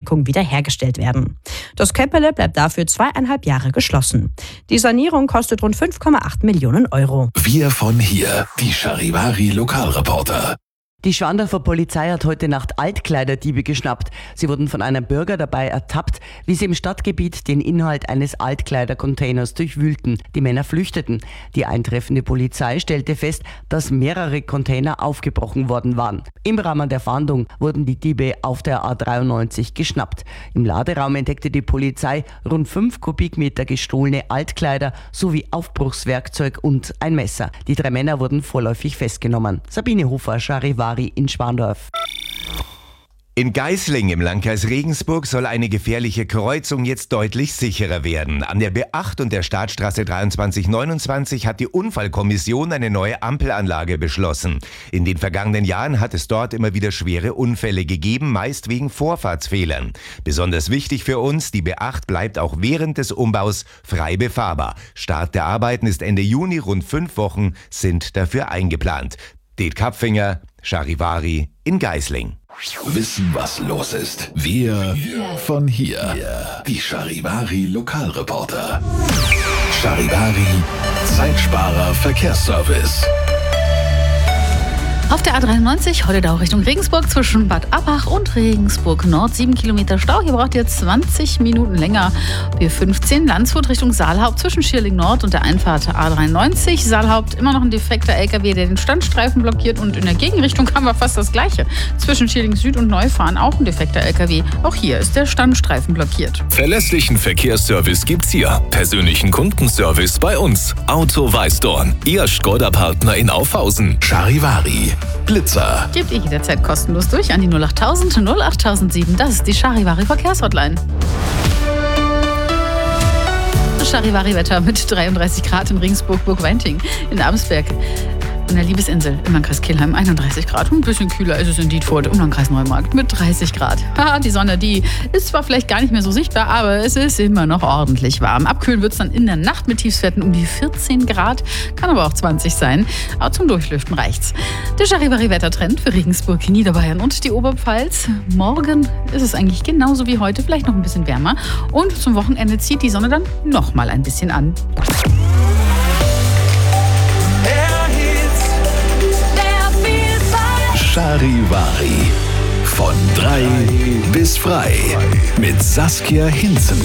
Wirkung wiederhergestellt werden. Das Käppele bleibt dafür 2,5 Jahre geschlossen. Die Sanierung kostet rund 5,8 Millionen Euro. Wir von hier, die Charivari Lokalreporter. Die Schwandorfer Polizei hat heute Nacht Altkleiderdiebe geschnappt. Sie wurden von einem Bürger dabei ertappt, wie sie im Stadtgebiet den Inhalt eines Altkleidercontainers durchwühlten. Die Männer flüchteten. Die eintreffende Polizei stellte fest, dass mehrere Container aufgebrochen worden waren. Im Rahmen der Fahndung wurden die Diebe auf der A93 geschnappt. Im Laderaum entdeckte die Polizei rund 5 Kubikmeter gestohlene Altkleider sowie Aufbruchswerkzeug und ein Messer. Die 3 Männer wurden vorläufig festgenommen. Sabine Hofer, Charivari in Schwandorf. In Geisling im Landkreis Regensburg soll eine gefährliche Kreuzung jetzt deutlich sicherer werden. An der B8 und der Startstraße 2329 hat die Unfallkommission eine neue Ampelanlage beschlossen. In den vergangenen Jahren hat es dort immer wieder schwere Unfälle gegeben, meist wegen Vorfahrtsfehlern. Besonders wichtig für uns, die B8 bleibt auch während des Umbaus frei befahrbar. Start der Arbeiten ist Ende Juni, rund 5 Wochen sind dafür eingeplant. Det Kapfinger, Charivari in Geisling. Wissen, was los ist. Wir von hier. Die Charivari Lokalreporter. Charivari Zeitsparer Verkehrsservice. Auf der A93, heute da auch Richtung Regensburg, zwischen Bad Abbach und Regensburg Nord, 7 Kilometer Stau. Hier braucht ihr 20 Minuten länger. B15 Landshut Richtung Saalhaupt, zwischen Schierling Nord und der Einfahrt A93. Saalhaupt immer noch ein defekter LKW, der den Standstreifen blockiert. Und in der Gegenrichtung haben wir fast das Gleiche. Zwischen Schierling Süd und Neufahren auch ein defekter LKW. Auch hier ist der Standstreifen blockiert. Verlässlichen Verkehrsservice gibt's hier. Persönlichen Kundenservice bei uns. Auto Weißdorn, Ihr Skoda-Partner in Aufhausen. Charivari Blitzer. Gebt ihr jederzeit kostenlos durch an die 08000 08007. Das ist die Charivari Verkehrshotline. Charivari-Wetter mit 33 Grad in Regensburg, Burgweinting, in Abensberg, in der Liebesinsel im Landkreis Kelheim 31 Grad. Ein bisschen kühler ist es in Dietfurt im Landkreis Neumarkt mit 30 Grad. Die Sonne, die ist zwar vielleicht gar nicht mehr so sichtbar, aber es ist immer noch ordentlich warm. Abkühlen wird es dann in der Nacht mit Tiefstwerten um die 14 Grad, kann aber auch 20 sein. Aber zum Durchlüften reicht's. Der Charivari-Wettertrend für Regensburg, Niederbayern und die Oberpfalz. Morgen ist es eigentlich genauso wie heute, vielleicht noch ein bisschen wärmer. Und zum Wochenende zieht die Sonne dann noch mal ein bisschen an. Charivari. Von 3 bis frei. Mit Saskia Hinzen.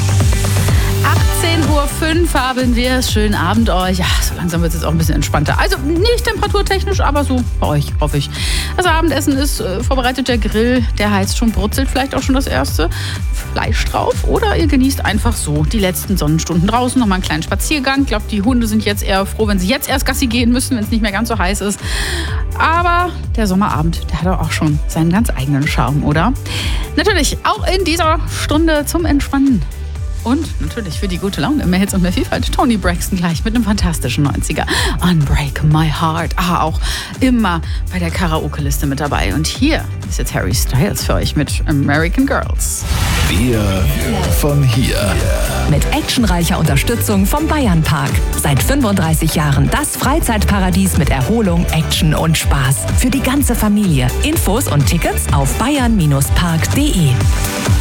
18:05 Uhr haben wir es. Schönen Abend euch. Ja, so langsam wird es jetzt auch ein bisschen entspannter. Also nicht temperaturtechnisch, aber so bei euch, hoffe ich. Das Abendessen ist vorbereitet. Der Grill, der heizt schon, brutzelt vielleicht auch schon das erste Fleisch drauf. Oder ihr genießt einfach so die letzten Sonnenstunden draußen. Nochmal einen kleinen Spaziergang. Ich glaube, die Hunde sind jetzt eher froh, wenn sie jetzt erst Gassi gehen müssen, wenn es nicht mehr ganz so heiß ist. Aber der Sommerabend, der hat doch auch schon seinen ganz eigenen Charme, oder? Natürlich auch in dieser Stunde zum Entspannen. Und natürlich für die gute Laune, mehr Hits und mehr Vielfalt. Toni Braxton gleich mit einem fantastischen 90er. Unbreak My Heart. Auch immer bei der Karaoke-Liste mit dabei. Und hier ist jetzt Harry Styles für euch mit American Girls. Wir von hier. Mit actionreicher Unterstützung vom Bayernpark. Seit 35 Jahren das Freizeitparadies mit Erholung, Action und Spaß. Für die ganze Familie. Infos und Tickets auf bayern-park.de.